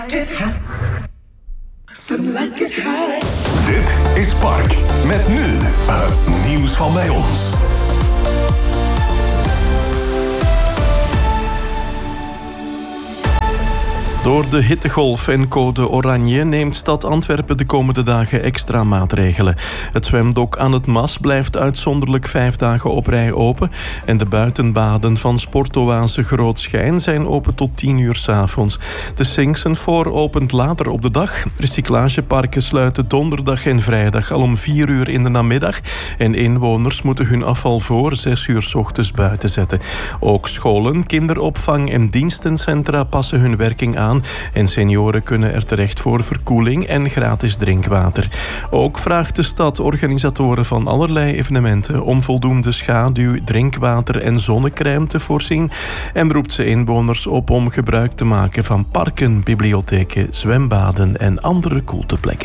Dit is Park. Met nu het nieuws van bij ons. Door de hittegolf en code oranje neemt stad Antwerpen de komende dagen extra maatregelen. Het zwemdok aan het Mas blijft uitzonderlijk 5 dagen op rij open. En de buitenbaden van sportoase Groot Schijn zijn open tot 10 uur 's avonds. De Singsenfoor opent later op de dag. Recyclageparken sluiten donderdag en vrijdag al om 4 uur in de namiddag. En inwoners moeten hun afval voor 6 uur 's ochtends buiten zetten. Ook scholen, kinderopvang en dienstencentra passen hun werking aan. En senioren kunnen er terecht voor verkoeling en gratis drinkwater. Ook vraagt de stad organisatoren van allerlei evenementen om voldoende schaduw, drinkwater en zonnecrème te voorzien. En roept ze inwoners op om gebruik te maken van parken, bibliotheken, zwembaden en andere koelteplekken.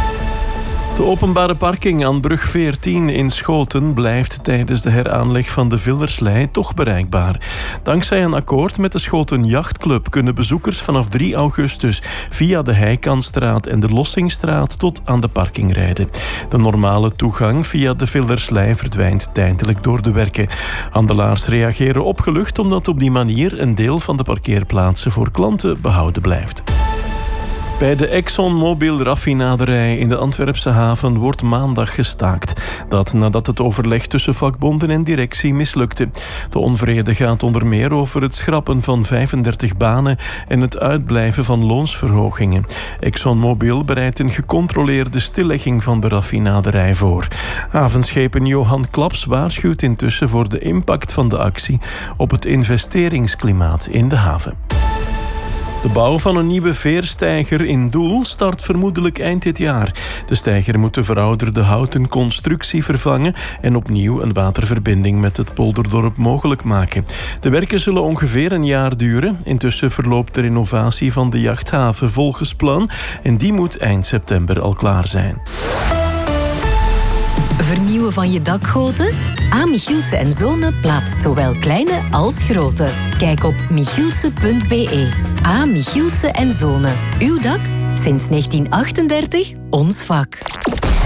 De openbare parking aan brug 14 in Schoten blijft tijdens de heraanleg van de Villerslei toch bereikbaar. Dankzij een akkoord met de Schoten Jachtclub kunnen bezoekers vanaf 3 augustus via de Heikantstraat en de Lossingstraat tot aan de parking rijden. De normale toegang via de Villerslei verdwijnt tijdelijk door de werken. Handelaars reageren opgelucht omdat op die manier een deel van de parkeerplaatsen voor klanten behouden blijft. Bij de ExxonMobil raffinaderij in de Antwerpse haven wordt maandag gestaakt. Dat nadat het overleg tussen vakbonden en directie mislukte. De onvrede gaat onder meer over het schrappen van 35 banen en het uitblijven van loonsverhogingen. ExxonMobil bereidt een gecontroleerde stillegging van de raffinaderij voor. Havenschepen Johan Klaps waarschuwt intussen voor de impact van de actie op het investeringsklimaat in de haven. De bouw van een nieuwe veersteiger in Doel start vermoedelijk eind dit jaar. De steiger moet de verouderde houten constructie vervangen en opnieuw een waterverbinding met het polderdorp mogelijk maken. De werken zullen ongeveer een jaar duren. Intussen verloopt de renovatie van de jachthaven volgens plan en die moet eind september al klaar zijn. Vernieuwen van je dakgoten? A. Michielse & Zonen plaatst zowel kleine als grote. Kijk op michielse.be. A. Michielse & Zonen. Uw dak? Sinds 1938 ons vak.